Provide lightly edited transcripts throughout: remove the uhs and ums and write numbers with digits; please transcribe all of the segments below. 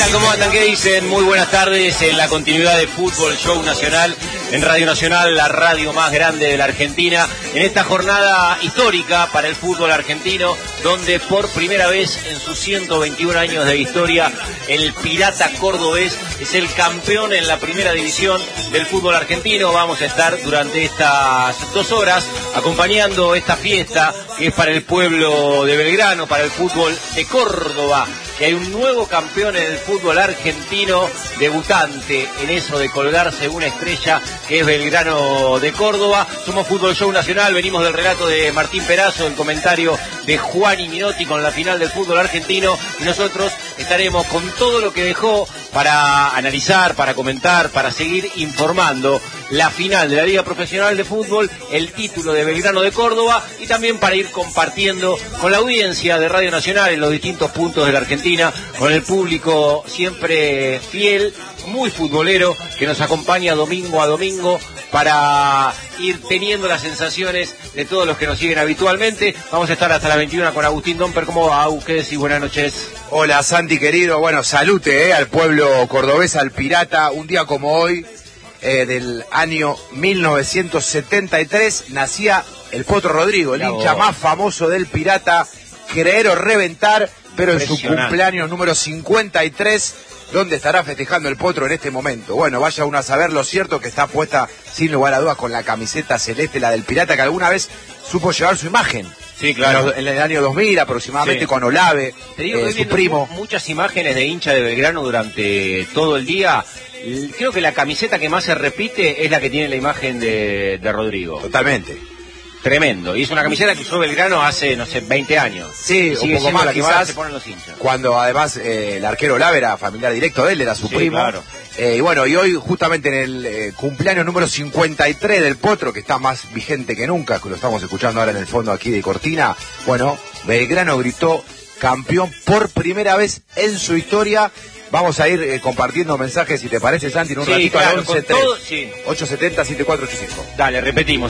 tal? ¿Cómo andan? ¿Qué dicen? Muy buenas tardes en la continuidad de Fútbol Show Nacional en Radio Nacional, la radio más grande de la Argentina, en esta jornada histórica para el fútbol argentino, donde por primera vez en sus 121 años de historia, el Pirata cordobés es el campeón en la primera división del fútbol argentino. Vamos a estar durante estas 2 horas acompañando esta fiesta que es para el pueblo de Belgrano, para el fútbol de Córdoba, que hay un nuevo campeón en el fútbol argentino, debutante en eso de colgarse una estrella, que es Belgrano de Córdoba. Somos Fútbol Show Nacional, venimos del relato de Martín Perazo, el comentario de Juan y Minotti con la final del fútbol argentino, y nosotros estaremos con todo lo que dejó para analizar, para comentar, para seguir informando la final de la Liga Profesional de Fútbol, el título de Belgrano de Córdoba, y también para ir compartiendo con la audiencia de Radio Nacional en los distintos puntos de la Argentina, con el público siempre fiel, muy futbolero, que nos acompaña domingo a domingo para ir teniendo las sensaciones de todos los que nos siguen habitualmente. Vamos a estar hasta las 21 con Agustín Domper. ¿Cómo va, Agus? ¿Qué decís? Buenas noches. Hola, Santi, querido. Bueno, salute al pueblo cordobés, al Pirata. Un día como hoy, del año 1973, nacía el Potro Rodrigo, el hincha más famoso del Pirata, creer o reventar, pero en su cumpleaños número 53, ¿dónde estará festejando el Potro en este momento? Bueno, vaya uno a saber. Lo cierto que está puesta, sin lugar a dudas, con la camiseta celeste, la del Pirata, que alguna vez supo llevar su imagen. Sí, claro. En el año 2000 aproximadamente, sí, con Olave, te digo que su primo. Muchas imágenes de hincha de Belgrano durante todo el día. Creo que la camiseta que más se repite es la que tiene la imagen de Rodrigo. Totalmente. Tremendo. Y es una camiseta que usó Belgrano hace, no sé, 20 años. Sí, un poco más, la que quizás, más se ponen los hinchas. Cuando además el arquero Olave era familiar directo de él, era su primo. Claro. Y bueno, y hoy justamente en el cumpleaños número 53 del Potro, que está más vigente que nunca, que lo estamos escuchando ahora en el fondo aquí de Cortina, bueno, Belgrano gritó campeón por primera vez en su historia. Vamos a ir compartiendo mensajes, si te parece, Santi, en un ratito, claro, al 11-3, 870-7485. Dale, repetimos,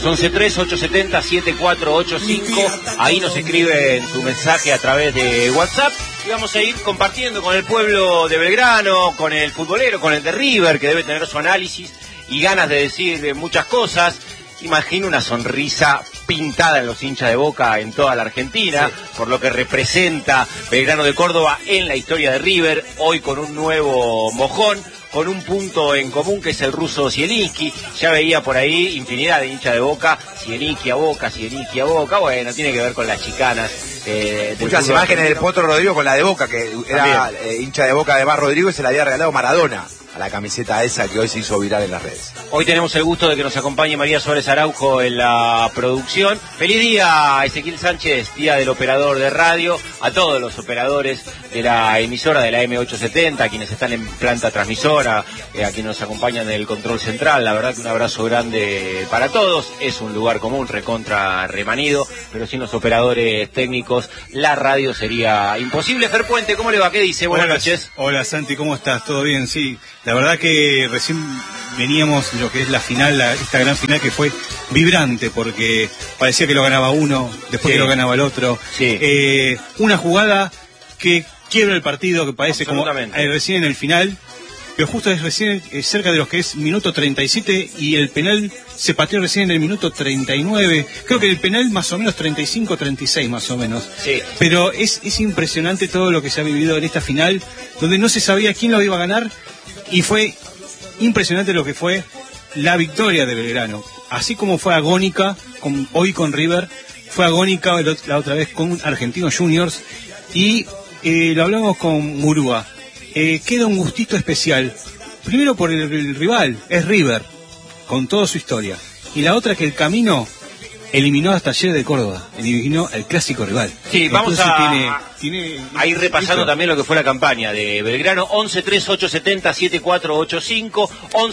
11-3-870-7485. Ahí nos escriben su mensaje a través de WhatsApp. Y vamos a ir compartiendo con el pueblo de Belgrano, con el futbolero, con el de River, que debe tener su análisis y ganas de decir muchas cosas. Imagino una sonrisa pintada en los hinchas de Boca en toda la Argentina, sí, por lo que representa Belgrano de Córdoba en la historia de River, hoy con un nuevo mojón, con un punto en común que es el ruso Zielinski. Ya veía por ahí infinidad de hinchas de Boca, Zielinski a Boca, Zielinski a Boca. Bueno, tiene que ver con las chicanas. Muchas imágenes del Potro Rodrigo con la de Boca, que era hincha de Boca además Rodrigo, y se la había regalado Maradona a la camiseta esa que hoy se hizo viral en las redes. Hoy tenemos el gusto de que nos acompañe María Suárez Araujo en la producción. Feliz día, Ezequiel Sánchez, día del operador de radio, a todos los operadores de la emisora de la M870, a quienes están en planta transmisora, a quienes nos acompañan en el control central. La verdad que un abrazo grande para todos. Es un lugar común, recontra remanido, pero sin los operadores técnicos la radio sería imposible. Fer Puente, ¿cómo le va? ¿Qué dice? Buenas noches. Hola, Santi, ¿cómo estás? ¿Todo bien? Sí. La verdad que recién veníamos de lo que es la final, esta gran final que fue vibrante, porque parecía que lo ganaba uno, después que lo ganaba el otro. Sí. Una jugada que quiebra el partido, que parece como recién en el final, pero justo es recién cerca de lo que es minuto 37, y el penal se pateó recién en el minuto 39. Creo que el penal más o menos 35-36 más o menos. Sí. Pero es impresionante todo lo que se ha vivido en esta final, donde no se sabía quién lo iba a ganar. Y fue impresionante lo que fue la victoria de Belgrano. Así como fue agónica hoy con River, fue agónica la otra vez con Argentinos Juniors. Y lo hablamos con Murúa. Queda un gustito especial. Primero por el rival, es River, con toda su historia. Y la otra que el camino eliminó hasta Talleres de Córdoba, eliminó al clásico rival. Sí, vamos a ir repasando también lo que fue la campaña de Belgrano. 11-3-870-7485,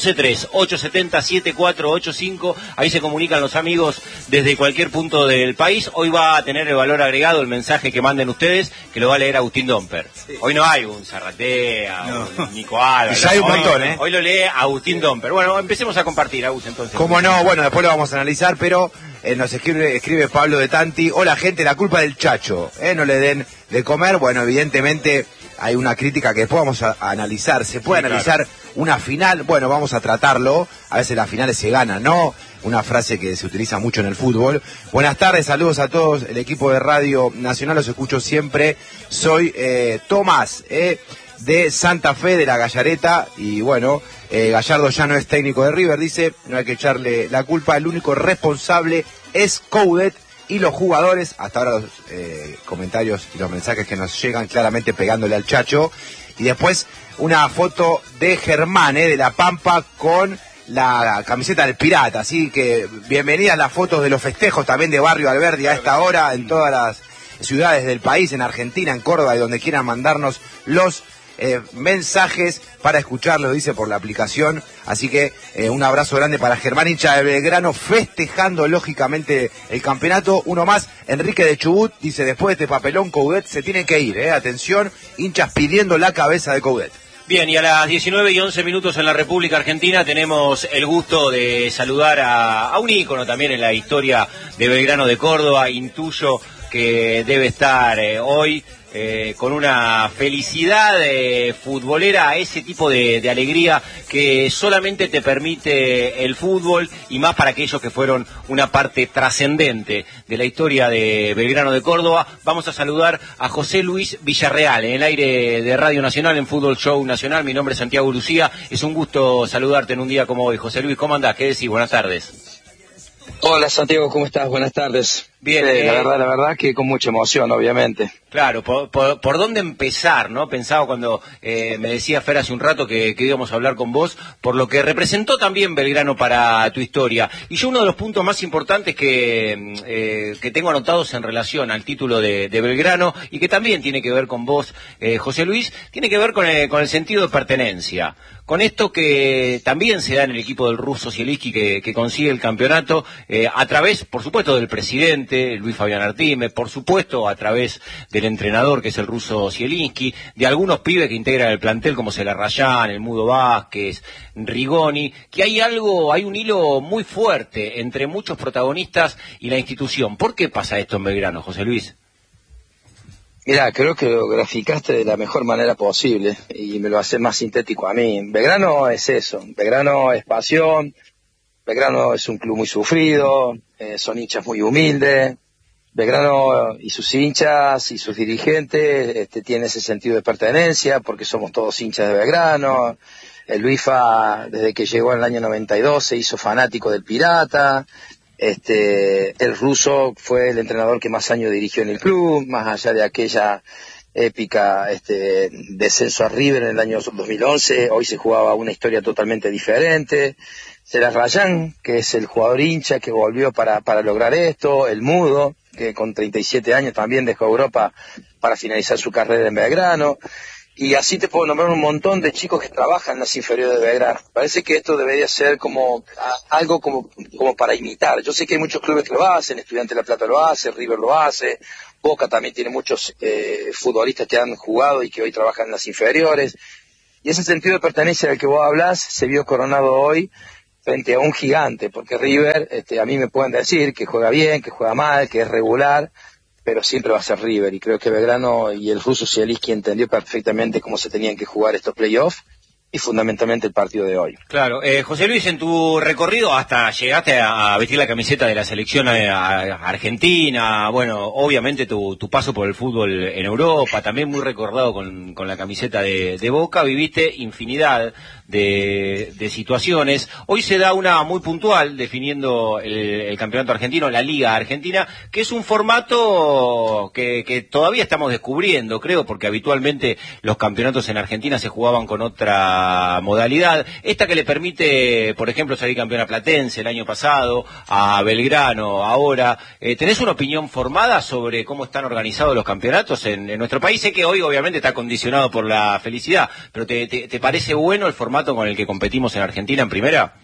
11-3-870-7485. Ahí se comunican los amigos desde cualquier punto del país. Hoy va a tener el valor agregado el mensaje que manden ustedes, que lo va a leer Agustín Domper. Sí. Hoy no hay un Zarratea, un Nico Álvarez. Ya hay un montón, Hoy lo lee Agustín Domper. Bueno, empecemos a compartir, Agus, entonces. Cómo no, bueno, después lo vamos a analizar, pero nos escribe Pablo de Tanti. Hola, gente, la culpa del Chacho, no le den de comer. Bueno, evidentemente hay una crítica que después vamos a analizar. ¿Se puede analizar una final? Bueno, vamos a tratarlo. A veces las finales se ganan, ¿no? Una frase que se utiliza mucho en el fútbol. Buenas tardes, saludos a todos. El equipo de Radio Nacional los escucho siempre. Soy Tomás, de Santa Fe, de la Gallareta. Y bueno, Gallardo ya no es técnico de River, dice. No hay que echarle la culpa. El único responsable es Coudet y los jugadores. Hasta ahora los comentarios y los mensajes que nos llegan claramente pegándole al Chacho. Y después una foto de Germán, de La Pampa, con la camiseta del Pirata. Así que bienvenidas las fotos de los festejos también de Barrio Alberdi a esta hora en todas las ciudades del país, en Argentina, en Córdoba y donde quieran mandarnos los mensajes para escucharlo, dice, por la aplicación. Así que un abrazo grande para Germán, hincha de Belgrano, festejando lógicamente el campeonato. Uno más, Enrique de Chubut, dice, después de este papelón Coudet se tiene que ir, atención, hinchas pidiendo la cabeza de Coudet. Bien, y a las 19:11 en la República Argentina tenemos el gusto de saludar a un ícono también en la historia de Belgrano de Córdoba. Intuyo que debe estar hoy con una felicidad futbolera, ese tipo de alegría que solamente te permite el fútbol, y más para aquellos que fueron una parte trascendente de la historia de Belgrano de Córdoba. Vamos a saludar a José Luis Villarreal en el aire de Radio Nacional, en Fútbol Show Nacional. Mi nombre es Santiago Lucía, es un gusto saludarte en un día como hoy. José Luis, ¿cómo andás? ¿Qué decís? Buenas tardes. Hola Santiago, ¿cómo estás? Buenas tardes. Bien, la verdad que con mucha emoción, obviamente. Claro, ¿por dónde empezar, no? Pensaba cuando me decía Fer hace un rato que íbamos a hablar con vos, por lo que representó también Belgrano para tu historia. Y yo uno de los puntos más importantes que tengo anotados en relación al título de Belgrano, y que también tiene que ver con vos, José Luis, tiene que ver con el sentido de pertenencia. Con esto que también se da en el equipo del ruso Zielinski, que consigue el campeonato a través, por supuesto, del presidente Luis Fabián Artime, por supuesto a través del entrenador, que es el ruso Zielinski, de algunos pibes que integran el plantel como Celarrayán, el Mudo Vázquez, Rigoni, que hay un hilo muy fuerte entre muchos protagonistas y la institución. ¿Por qué pasa esto en Belgrano, José Luis? Mirá, creo que lo graficaste de la mejor manera posible y me lo hace más sintético a mí. Belgrano es eso, Belgrano es pasión, Belgrano es un club muy sufrido, son hinchas muy humildes. Belgrano y sus hinchas y sus dirigentes tienen ese sentido de pertenencia porque somos todos hinchas de Belgrano. El Luifa, desde que llegó en el año 92, se hizo fanático del Pirata. El ruso fue el entrenador que más años dirigió en el club, más allá de aquella épica descenso a River en el año 2011. Hoy se jugaba una historia totalmente diferente. Celarrayán, que es el jugador hincha que volvió para lograr esto, el Mudo, que con 37 años también dejó Europa para finalizar su carrera en Belgrano. Y así te puedo nombrar un montón de chicos que trabajan en las inferiores de Belgrano. Parece que esto debería ser como algo como para imitar. Yo sé que hay muchos clubes que lo hacen, Estudiantes de La Plata lo hace, River lo hace, Boca también tiene muchos futbolistas que han jugado y que hoy trabajan en las inferiores. Y ese sentido de pertenencia del que vos hablás se vio coronado hoy frente a un gigante, porque River, a mí me pueden decir que juega bien, que juega mal, que es regular, pero siempre va a ser River, y creo que Belgrano y el ruso Zielinski entendió perfectamente cómo se tenían que jugar estos playoffs, y fundamentalmente el partido de hoy. Claro, José Luis, en tu recorrido hasta llegaste a vestir la camiseta de la selección argentina, bueno, obviamente tu paso por el fútbol en Europa, también muy recordado con la camiseta de Boca, viviste infinidad de situaciones. Hoy se da una muy puntual definiendo el campeonato argentino, la Liga Argentina, que es un formato que todavía estamos descubriendo, creo, porque habitualmente los campeonatos en Argentina se jugaban con otra modalidad. Esta que le permite, por ejemplo, salir campeón a Platense el año pasado, a Belgrano ahora. ¿Tenés una opinión formada sobre cómo están organizados los campeonatos en nuestro país? Sé que hoy obviamente está condicionado por la felicidad, pero ¿te parece bueno el formato con el que competimos en Argentina en primera?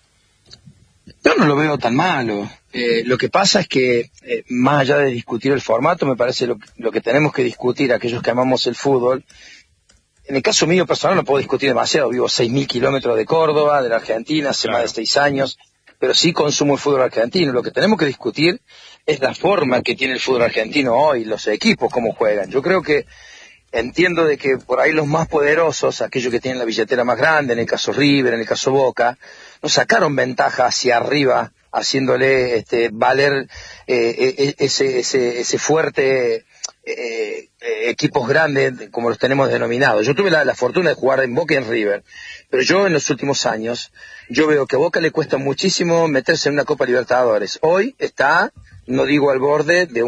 Yo no lo veo tan malo. Lo que pasa es que, más allá de discutir el formato, me parece lo que tenemos que discutir, aquellos que amamos el fútbol. En el caso mío personal no puedo discutir demasiado, vivo 6.000 kilómetros de Córdoba, de la Argentina, hace más de 6 años, pero sí consumo el fútbol argentino. Lo que tenemos que discutir es la forma que tiene el fútbol argentino hoy, los equipos, cómo juegan. Yo creo que entiendo de que por ahí los más poderosos, aquellos que tienen la billetera más grande, en el caso River, en el caso Boca, no sacaron ventaja hacia arriba, haciéndole valer ese fuerte equipos grandes como los tenemos denominados. Yo tuve la fortuna de jugar en Boca y en River, pero yo en los últimos años, yo veo que a Boca le cuesta muchísimo meterse en una Copa Libertadores. Hoy está, no digo al borde de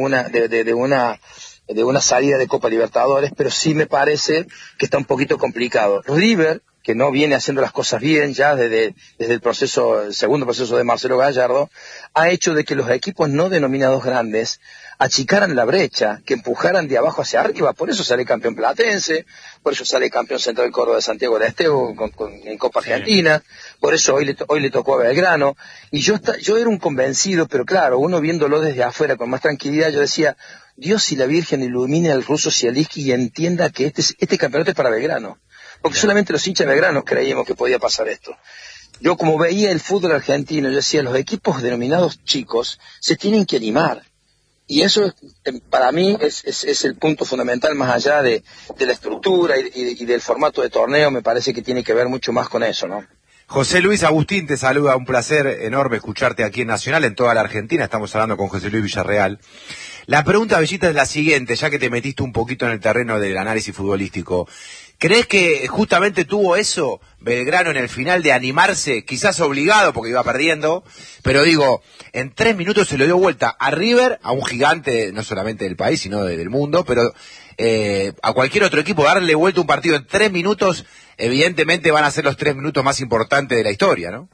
una salida de Copa Libertadores, pero sí me parece que está un poquito complicado. River, que no viene haciendo las cosas bien ya desde el segundo proceso de Marcelo Gallardo, ha hecho de que los equipos no denominados grandes achicaran la brecha, que empujaran de abajo hacia arriba. Por eso sale campeón Platense, por eso sale campeón Central del Córdoba de Santiago del Estero en Copa Argentina, por eso hoy le tocó a Belgrano. Y yo era un convencido, pero claro, uno viéndolo desde afuera con más tranquilidad, yo decía, Dios y la Virgen ilumine al ruso Zielinski y entienda que este campeonato es para Belgrano. Porque solamente los hinchas de Belgrano creíamos que podía pasar esto. Yo como veía el fútbol argentino, yo decía, los equipos denominados chicos se tienen que animar. Y eso para mí es el punto fundamental, más allá de la estructura y del formato de torneo, me parece que tiene que ver mucho más con eso, ¿no? José Luis Agustín te saluda, un placer enorme escucharte aquí en Nacional, en toda la Argentina. Estamos hablando con José Luis Villarreal. La pregunta, Bellita, es la siguiente, ya que te metiste un poquito en el terreno del análisis futbolístico. ¿Crees que justamente tuvo eso Belgrano en el final de animarse, quizás obligado porque iba perdiendo, pero digo, en 3 minutos se lo dio vuelta a River, a un gigante no solamente del país, sino del mundo, pero a cualquier otro equipo darle vuelta un partido en 3 minutos, evidentemente van a ser los 3 minutos más importantes de la historia, ¿no?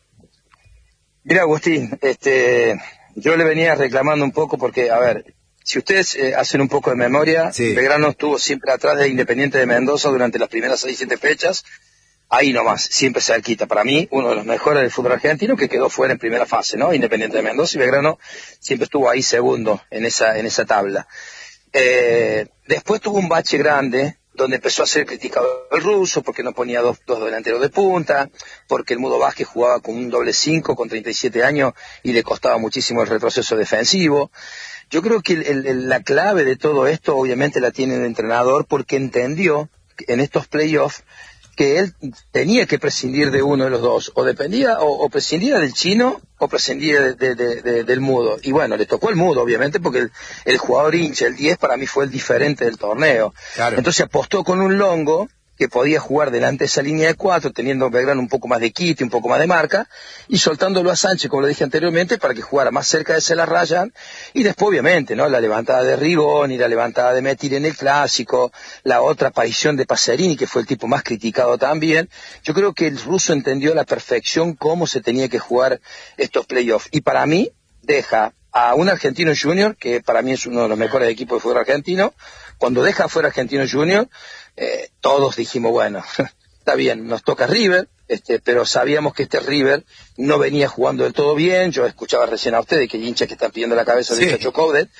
Mira, Agustín, yo le venía reclamando un poco porque, a ver, si ustedes hacen un poco de memoria, sí. Belgrano estuvo siempre atrás de Independiente de Mendoza durante las primeras 6-7 fechas, ahí nomás, siempre cerquita. Para mí, uno de los mejores del fútbol argentino que quedó fuera en primera fase, ¿no? Independiente de Mendoza, y Belgrano siempre estuvo ahí segundo en esa tabla. Después tuvo un bache grande, donde empezó a ser criticado el ruso, porque no ponía dos delanteros de punta, porque el Mudo Vázquez jugaba con un doble 5 con 37 años y le costaba muchísimo el retroceso defensivo. Yo creo que la clave de todo esto obviamente la tiene el entrenador, porque entendió en estos playoffs que él tenía que prescindir de uno de los dos, o prescindía del chino o prescindía del Mudo. Y bueno, le tocó el Mudo obviamente, porque el jugador hincha, el 10 para mí fue el diferente del torneo. Claro. Entonces apostó con un Longo que podía jugar delante de esa línea de 4, teniendo Belgrano un poco más de quite, un poco más de marca, y soltándolo a Sánchez, como lo dije anteriormente, para que jugara más cerca de Celarrayán, y después obviamente, ¿no? La levantada de Rigoni, la levantada de Metir en el Clásico, la otra aparición de Pacerini, que fue el tipo más criticado también. Yo creo que el ruso entendió a la perfección cómo se tenía que jugar estos playoffs, y para mí deja a un Argentino Junior, que para mí es uno de los mejores equipos de fútbol argentino. Cuando deja fuera Argentino Junior, todos dijimos, bueno, está bien, nos toca River, pero sabíamos que River no venía jugando del todo bien. Yo escuchaba recién a ustedes que hay hinchas que están pidiendo la cabeza del Chacho Coudet,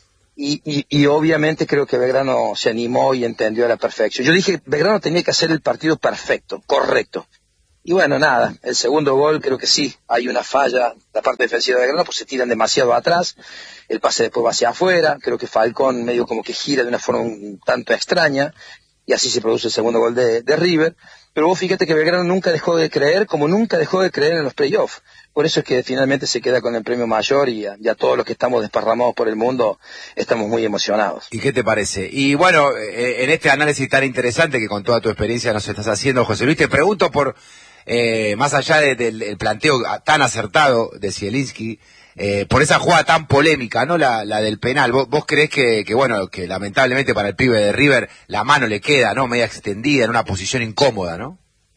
y obviamente creo que Belgrano se animó y entendió a la perfección. Yo dije, Belgrano tenía que hacer el partido perfecto, correcto. Y bueno, nada, el segundo gol creo que sí, hay una falla, la parte defensiva de Belgrano, pues se tiran demasiado atrás, el pase después va hacia afuera, creo que Falcón medio como que gira de una forma un tanto extraña, y así se produce el segundo gol de River. Pero vos fíjate que Belgrano nunca dejó de creer, como nunca dejó de creer en los playoffs. Por eso es que finalmente se queda con el premio mayor, y a todos los que estamos desparramados por el mundo estamos muy emocionados. ¿Y qué te parece? Y bueno, en este análisis tan interesante que con toda tu experiencia nos estás haciendo, José Luis, te pregunto por, más allá del planteo tan acertado de Zielinski, por esa jugada tan polémica, ¿no? La del penal. ¿Vos creés que bueno, que lamentablemente para el pibe de River la mano le queda, ¿no? Media extendida, en una posición incómoda, ¿no?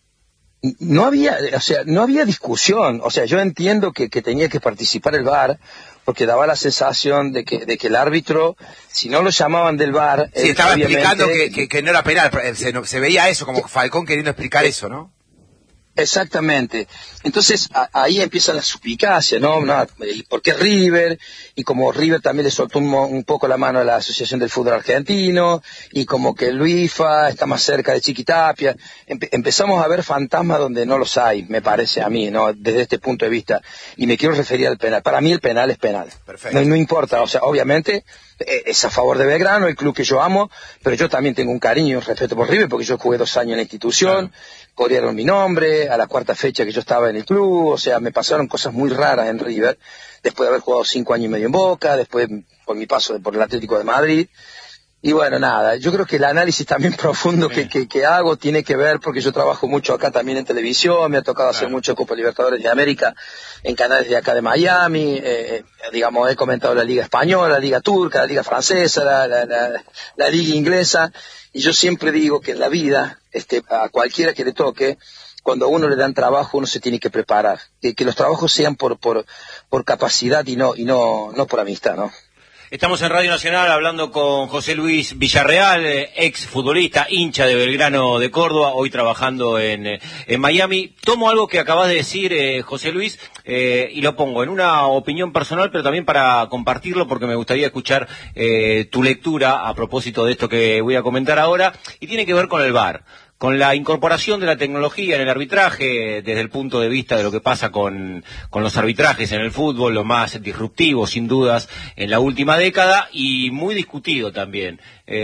No había discusión. O sea, yo entiendo que tenía que participar el VAR, porque daba la sensación de que el árbitro, si no lo llamaban del VAR... Sí, estaba explicando que no era penal, se veía eso, como Falcón queriendo explicar eso, ¿no? Exactamente. Entonces ahí empiezan las suspicacias, ¿no? ¿Y por qué River? Y como River también le soltó un poco la mano a la Asociación del Fútbol Argentino, y como que el IFA está más cerca de Chiquitapia. Empezamos a ver fantasmas donde no los hay, me parece a mí, ¿no? Desde este punto de vista. Y me quiero referir al penal. Para mí el penal es penal. Perfecto. No importa, o sea, obviamente es a favor de Belgrano, el club que yo amo, pero yo también tengo un cariño y un respeto por River porque yo jugué 2 años en la institución, corearon mi nombre, a la 4ª fecha que yo estaba en el club, o sea, me pasaron cosas muy raras en River, después de haber jugado 5 años y medio en Boca, después por mi paso por el Atlético de Madrid. Y bueno, nada, yo creo que el análisis también profundo que hago tiene que ver, porque yo trabajo mucho acá también en televisión, me ha tocado hacer mucho Copa Libertadores de América en canales de acá de Miami, digamos, he comentado la Liga Española, la Liga Turca, la Liga Francesa, la Liga Inglesa, y yo siempre digo que en la vida, a cualquiera que le toque, cuando a uno le dan trabajo, uno se tiene que preparar, que los trabajos sean por capacidad y no por amistad, ¿no? Estamos en Radio Nacional hablando con José Luis Villarreal, ex futbolista, hincha de Belgrano de Córdoba, hoy trabajando en Miami. Tomo algo que acabas de decir, José Luis, y lo pongo en una opinión personal, pero también para compartirlo, porque me gustaría escuchar tu lectura a propósito de esto que voy a comentar ahora, y tiene que ver con el VAR. Con la incorporación de la tecnología en el arbitraje, desde el punto de vista de lo que pasa con los arbitrajes en el fútbol, lo más disruptivo, sin dudas, en la última década, y muy discutido también.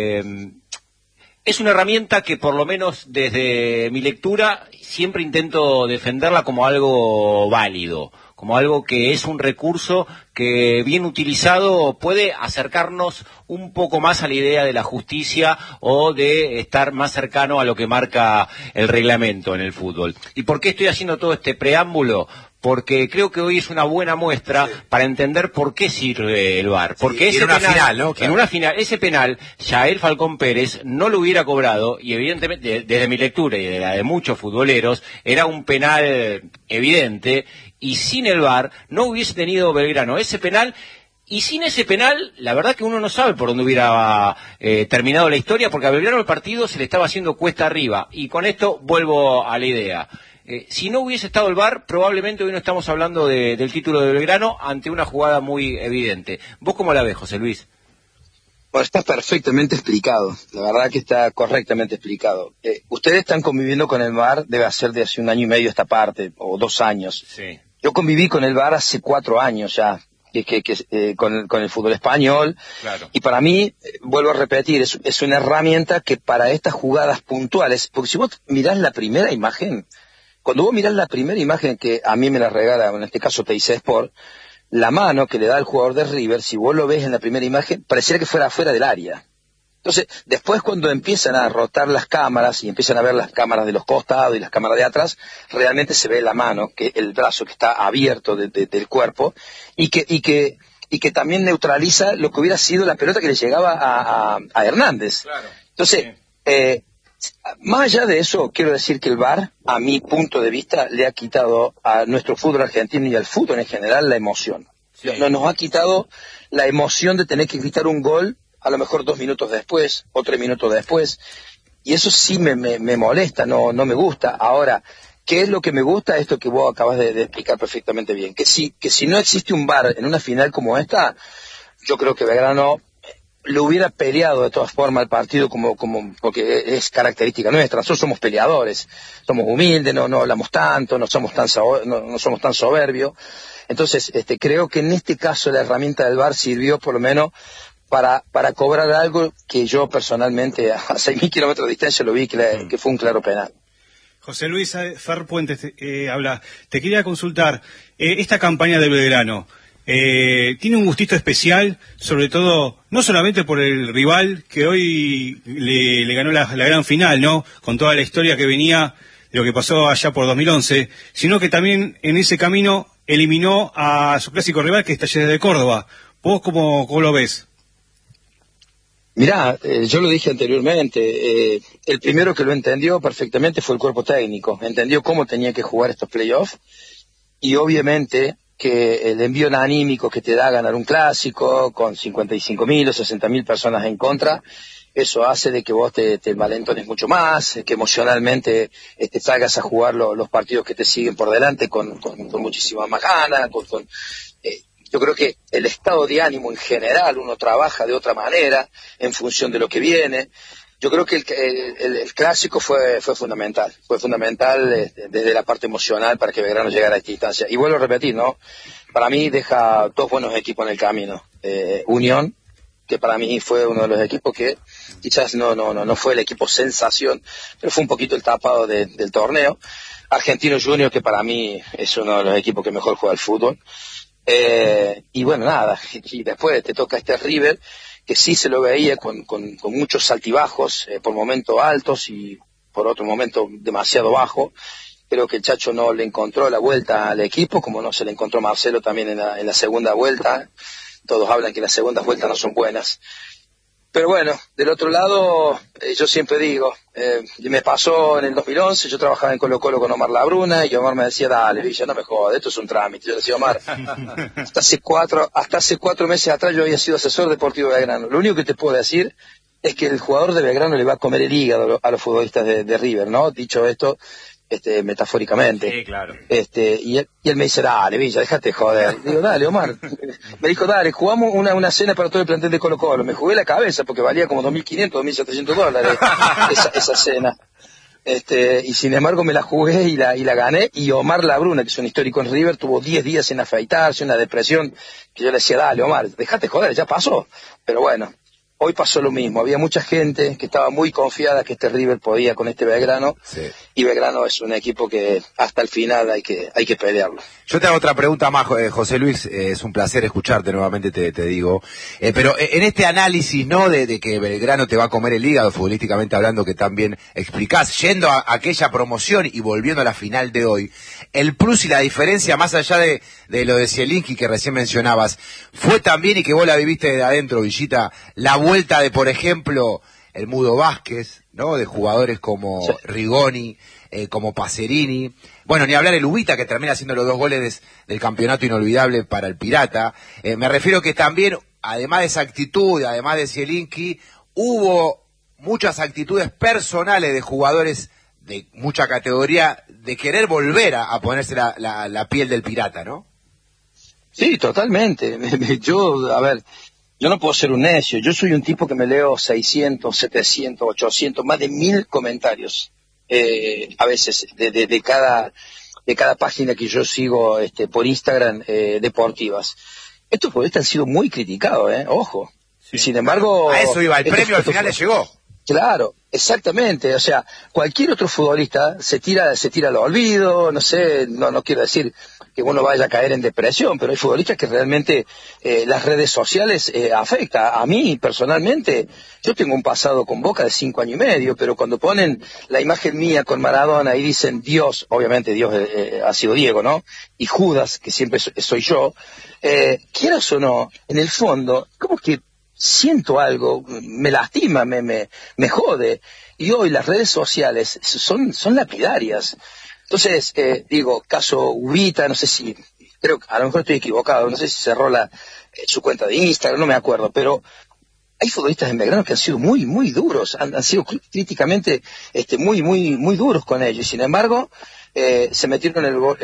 Es una herramienta que, por lo menos desde mi lectura, siempre intento defenderla como algo válido, como algo que es un recurso que, bien utilizado, puede acercarnos un poco más a la idea de la justicia o de estar más cercano a lo que marca el reglamento en el fútbol. ¿Y por qué estoy haciendo todo este preámbulo? Porque creo que hoy es una buena muestra para entender por qué sirve el VAR. Porque ese penal, final, ¿no? Claro. En una final, ese penal, Yael Falcón Pérez no lo hubiera cobrado, y evidentemente, desde mi lectura y de la de muchos futboleros, era un penal evidente, y sin el VAR no hubiese tenido Belgrano ese penal. Y sin ese penal, la verdad que uno no sabe por dónde hubiera terminado la historia, porque a Belgrano el partido se le estaba haciendo cuesta arriba. Y con esto vuelvo a la idea. Si no hubiese estado el VAR, probablemente hoy no estamos hablando del título de Belgrano ante una jugada muy evidente. ¿Vos cómo la ves, José Luis? Bueno, está perfectamente explicado. La verdad que está correctamente explicado. Ustedes están conviviendo con el VAR, debe ser de hace 1 año y medio esta parte, o 2 años. Sí. Yo conviví con el VAR hace 4 años ya. Con el fútbol español, claro. Y para mí, vuelvo a repetir, es una herramienta que para estas jugadas puntuales, porque si vos mirás la primera imagen, cuando vos mirás la primera imagen que a mí me la regala, en este caso TIC Sport, la mano que le da el jugador de River, si vos lo ves en la primera imagen, pareciera que fuera afuera del área. Entonces, después cuando empiezan a rotar las cámaras y empiezan a ver las cámaras de los costados y las cámaras de atrás, realmente se ve la mano, que el brazo que está abierto del cuerpo, y que también neutraliza lo que hubiera sido la pelota que le llegaba a Hernández. Claro. Entonces, más allá de eso, quiero decir que el VAR, a mi punto de vista, le ha quitado a nuestro fútbol argentino y al fútbol en general la emoción. Sí. Nos ha quitado la emoción de tener que gritar un gol a lo mejor 2 minutos después, o 3 minutos después, y eso sí me molesta, no me gusta. Ahora, ¿qué es lo que me gusta? Esto que vos acabas de explicar perfectamente bien, que si no existe un VAR en una final como esta, yo creo que Belgrano lo hubiera peleado de todas formas el partido porque es característica nuestra. Nosotros somos peleadores, somos humildes, no hablamos tanto, no somos tan soberbios. Entonces, creo que en este caso la herramienta del VAR sirvió por lo menos para cobrar algo que yo personalmente a 6.000 kilómetros de distancia lo vi que fue un claro penal. José Luis Fer Puentes habla. Te quería consultar, esta campaña de Belgrano, tiene un gustito especial, sobre todo, no solamente por el rival que hoy le ganó la gran final, ¿no? Con toda la historia que venía de lo que pasó allá por 2011, sino que también en ese camino eliminó a su clásico rival, que es Talleres de Córdoba. ¿Vos cómo lo ves? Mirá, yo lo dije anteriormente, el primero que lo entendió perfectamente fue el cuerpo técnico, entendió cómo tenía que jugar estos playoffs, y obviamente que el envío anímico que te da ganar un clásico con 55.000 o 60.000 personas en contra, eso hace de que vos te envalentones mucho más, que emocionalmente te salgas a jugar los partidos que te siguen por delante con muchísima más ganas, yo creo que el estado de ánimo en general, uno trabaja de otra manera en función de lo que viene. Yo creo que el clásico fue fundamental. Fue fundamental desde la parte emocional para que Belgrano llegara a esta instancia. Y vuelvo a repetir, ¿no? Para mí deja 2 buenos equipos en el camino. Unión, que para mí fue uno de los equipos que quizás no fue el equipo sensación, pero fue un poquito el tapado del torneo. Argentino Junior, que para mí es uno de los equipos que mejor juega al fútbol. Y bueno, nada, y después te toca este River, que sí se lo veía con muchos altibajos, por momentos altos y por otro momento demasiado bajo. Creo que el Chacho no le encontró la vuelta al equipo, como no se le encontró Marcelo también en la segunda vuelta. Todos hablan que las segundas vueltas no son buenas. Pero bueno, del otro lado, yo siempre digo, me pasó en el 2011, yo trabajaba en Colo Colo con Omar Labruna, y Omar me decía, dale, Villa, no me jodas, esto es un trámite. Yo le decía, Omar, hasta hace 4 meses atrás yo había sido asesor deportivo de Belgrano. Lo único que te puedo decir es que el jugador de Belgrano le va a comer el hígado a los futbolistas de River, ¿no? Dicho esto, metafóricamente. Sí, claro. Y él me dice, dale, Villa, déjate joder. Digo, dale, Omar. Me dijo, dale, jugamos una cena para todo el plantel de Colo Colo. Me jugué la cabeza porque valía como $2.500, $2.700 esa cena. Y sin embargo me la jugué y la gané. Y Omar Labruna, que es un histórico en River, tuvo 10 días sin afeitarse, una depresión, que yo le decía, dale, Omar, déjate joder, ya pasó. Pero bueno, hoy pasó lo mismo. Había mucha gente que estaba muy confiada que este River podía con este Belgrano. Sí. Y Belgrano es un equipo que hasta el final hay que pelearlo. Yo te hago otra pregunta más, José Luis. Es un placer escucharte nuevamente, te digo. Pero en este análisis, ¿no? De que Belgrano te va a comer el hígado, futbolísticamente hablando, que también explicás, yendo a aquella promoción y volviendo a la final de hoy, el plus y la diferencia, más allá de lo de Zielinski que recién mencionabas, fue también, y que vos la viviste de adentro, Villita, la vuelta de, por ejemplo, el Mudo Vázquez, ¿no? De jugadores como sí. Rigoni, como Pacerini. Bueno, ni hablar el Ubita, que termina haciendo los 2 goles del campeonato inolvidable para el Pirata. Me refiero que también, además de esa actitud, además de Zielinski, hubo muchas actitudes personales de jugadores de mucha categoría de querer volver a ponerse la piel del Pirata, ¿no? Sí, totalmente. Yo no puedo ser un necio. Yo soy un tipo que me leo 600, 700, 800, más de 1000 comentarios. A veces de cada página que yo sigo por Instagram deportivas. Estos futbolistas han sido muy criticados, ojo. Sí. Sin embargo, a eso iba, el premio al final le llegó. Claro, exactamente. O sea, cualquier otro futbolista se tira al olvido, no sé, no quiero decir que uno vaya a caer en depresión, pero hay futbolistas que realmente las redes sociales afectan. A mí, personalmente, yo tengo un pasado con Boca de 5 años y medio, pero cuando ponen la imagen mía con Maradona y dicen Dios, obviamente Dios ha sido Diego, ¿no? Y Judas, que siempre soy yo, quieras o no, en el fondo, como que siento algo, me lastima, me jode. Y hoy las redes sociales son lapidarias. Entonces, caso Ubita, no sé si, creo que a lo mejor estoy equivocado, no sé si cerró su cuenta de Instagram, no me acuerdo, pero hay futbolistas en Belgrano que han sido muy, muy duros, han sido críticamente muy, muy, muy duros con ellos. Y sin embargo, se metieron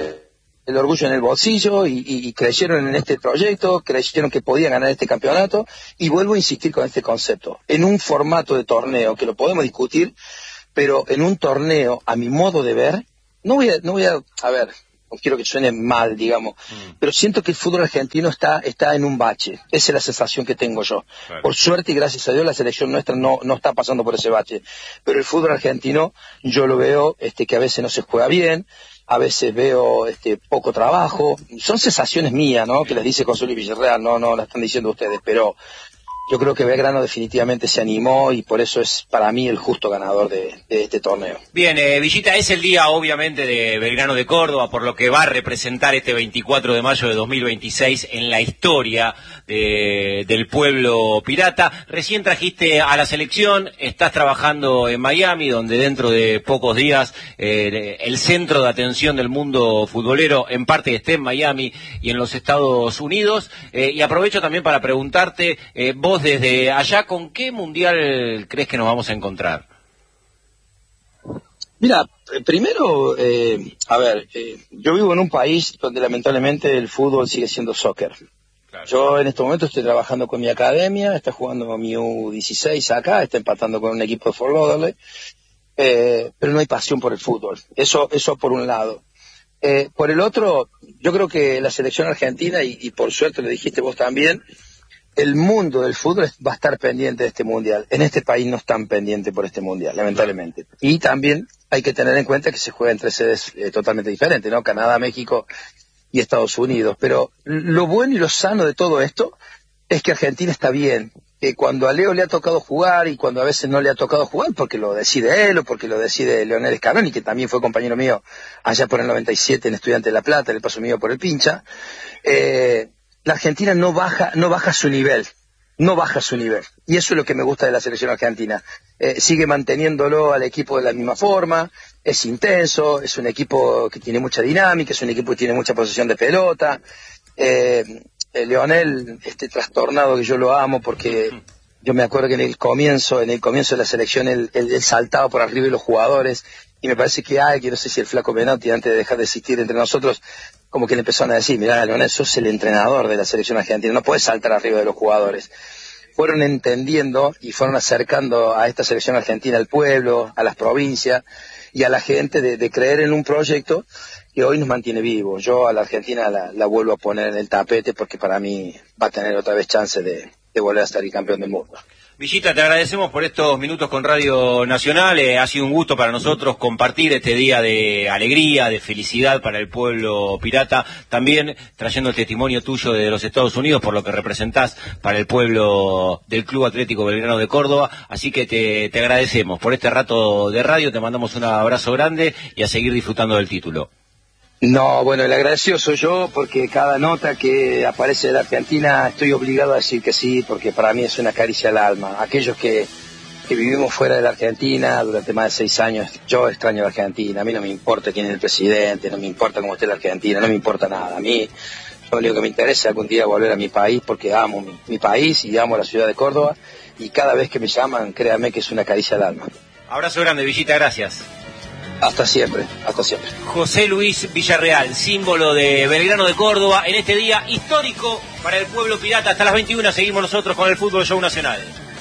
el orgullo en el bolsillo y creyeron en este proyecto, creyeron que podían ganar este campeonato, y vuelvo a insistir con este concepto. En un formato de torneo, que lo podemos discutir, pero en un torneo, a mi modo de ver, no voy a ver, no quiero que suene mal, digamos, pero siento que el fútbol argentino está en un bache. Esa es la sensación que tengo yo. Claro. Por suerte y gracias a Dios la selección nuestra no está pasando por ese bache. Pero el fútbol argentino yo lo veo que a veces no se juega bien, a veces veo poco trabajo. Son sensaciones mías, ¿no? Que les dice José Luis Villarreal, no las están diciendo ustedes, pero yo creo que Belgrano definitivamente se animó y por eso es para mí el justo ganador de este torneo. Bien, Villita, es el día obviamente de Belgrano de Córdoba, por lo que va a representar este 24 de mayo de 2026 en la historia del pueblo pirata. Recién trajiste a la selección, estás trabajando en Miami, donde dentro de pocos días el centro de atención del mundo futbolero en parte esté en Miami y en los Estados Unidos. Y aprovecho también para preguntarte, vos desde allá, ¿con qué mundial crees que nos vamos a encontrar? Mira, primero, yo vivo en un país donde lamentablemente el fútbol sigue siendo soccer. Claro. Yo en este momento estoy trabajando con mi academia, está jugando mi U16 acá, está empatando con un equipo de Fort Lauderdale, pero no hay pasión por el fútbol. Eso por un lado. Por el otro, yo creo que la selección argentina, y por suerte lo dijiste vos también, el mundo del fútbol va a estar pendiente de este mundial. En este país no están pendientes por este mundial, lamentablemente. Y también hay que tener en cuenta que se juega en 3 sedes totalmente diferentes, ¿no? Canadá, México y Estados Unidos. Pero lo bueno y lo sano de todo esto es que Argentina está bien. Que cuando a Leo le ha tocado jugar y cuando a veces no le ha tocado jugar, porque lo decide él o porque lo decide Leonel Scaloni, que también fue compañero mío allá por el 97 en Estudiantes de La Plata, el paso mío por el Pincha, la Argentina no baja su nivel. No baja su nivel. Y eso es lo que me gusta de la selección argentina. Sigue manteniéndolo al equipo de la misma forma, es intenso, es un equipo que tiene mucha dinámica, es un equipo que tiene mucha posesión de pelota. Leonel, este trastornado que yo lo amo porque yo me acuerdo que en el comienzo de la selección él saltaba por arriba de los jugadores y me parece que no sé si el flaco Menotti antes de dejar de existir entre nosotros como que le empezaron a decir, mirá Leonel, sos el entrenador de la selección argentina, no podés saltar arriba de los jugadores. Fueron entendiendo y fueron acercando a esta selección argentina al pueblo, a las provincias y a la gente de creer en un proyecto que hoy nos mantiene vivos. Yo a la Argentina la vuelvo a poner en el tapete porque para mí va a tener otra vez chance de volver a estar el campeón del mundo. Villita, te agradecemos por estos minutos con Radio Nacional. Ha sido un gusto para nosotros compartir este día de alegría, de felicidad para el pueblo pirata. También trayendo el testimonio tuyo de los Estados Unidos por lo que representás para el pueblo del Club Atlético Belgrano de Córdoba. Así que te agradecemos por este rato de radio. Te mandamos un abrazo grande y a seguir disfrutando del título. No, bueno, el agradecido soy yo porque cada nota que aparece de la Argentina estoy obligado a decir que sí, porque para mí es una caricia al alma. Aquellos que vivimos fuera de la Argentina durante más de 6 años, yo extraño la Argentina. A mí no me importa quién es el presidente, no me importa cómo esté la Argentina, no me importa nada. A mí lo único que me interesa es algún día volver a mi país porque amo mi país y amo la ciudad de Córdoba y cada vez que me llaman, créanme que es una caricia al alma. Abrazo grande, Villita, gracias. Hasta siempre, hasta siempre. José Luis Villarreal, símbolo de Belgrano de Córdoba, en este día histórico para el pueblo pirata. Hasta las 21 seguimos nosotros con el Fútbol Show Nacional.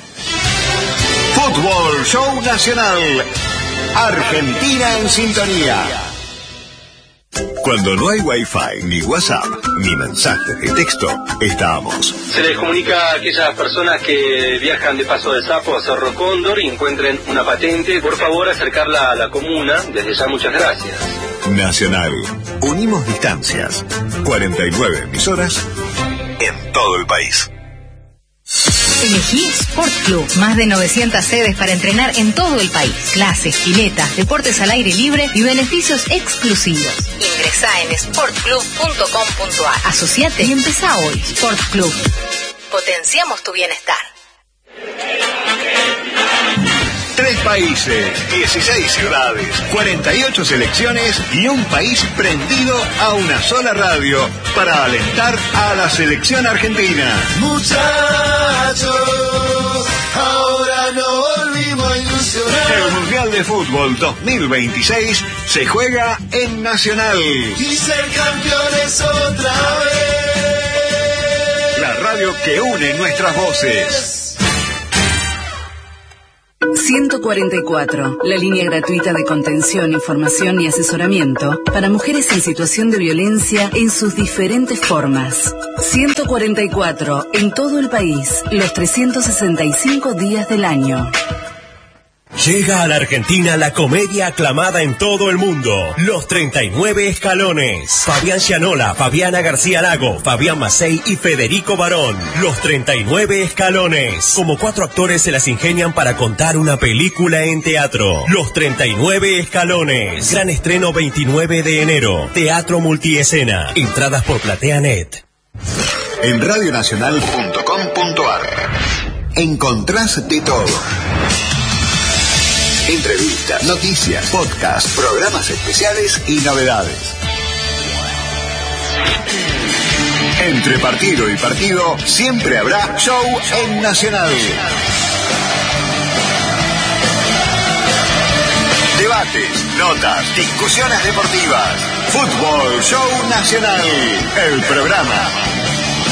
Fútbol Show Nacional. Argentina en sintonía. Cuando no hay Wi-Fi, ni WhatsApp, ni mensajes de texto, estamos. Se les comunica a aquellas personas que viajan de Paso de Sapo a Cerro Cóndor y encuentren una patente, por favor acercarla a la comuna. Desde ya muchas gracias. Nacional. Unimos distancias. 49 emisoras en todo el país. Elegí Sport Club, más de 900 sedes para entrenar en todo el país. Clases, piletas, deportes al aire libre y beneficios exclusivos. Ingresá en sportclub.com.ar. Asociate y empezá hoy. Sport Club. Potenciamos tu bienestar. 3 países, 16 ciudades, 48 selecciones y un país prendido a una sola radio para alentar a la selección argentina. Muchachos, ahora no volvimos a ilusionar. El Mundial de Fútbol 2026 se juega en Nacional. Y ser campeones otra vez. La radio que une nuestras voces. 144, la línea gratuita de contención, información y asesoramiento para mujeres en situación de violencia en sus diferentes formas. 144, en todo el país, los 365 días del año. Llega a la Argentina la comedia aclamada en todo el mundo, Los 39 Escalones. Fabián Gianola, Fabiana García Lago, Fabián Macei y Federico Barón. Los 39 Escalones. Como 4 actores se las ingenian para contar una película en teatro. Los 39 Escalones. Gran estreno 29 de enero. Teatro Multiescena. Entradas por PlateaNet. En radionacional.com.ar encontrás de todo. Entrevistas, noticias, podcasts, programas especiales y novedades. Entre partido y partido siempre habrá show en Nacional. Debates, notas, discusiones deportivas. Fútbol Show Nacional. El programa